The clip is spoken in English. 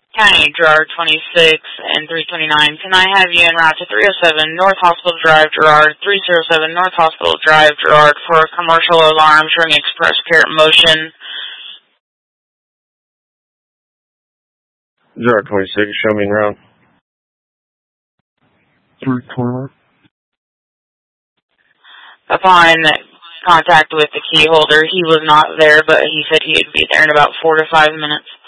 County, Gerard 26 and 329. Can I have you en route to 307 North Hospital Drive, Gerard, 307 North Hospital Drive, Gerard, for commercial alarms ring express care motion? Gerard 26, show me en route. 329. Upon contact with the key holder, he was not there, but he said he would be there in about 4 to 5 minutes.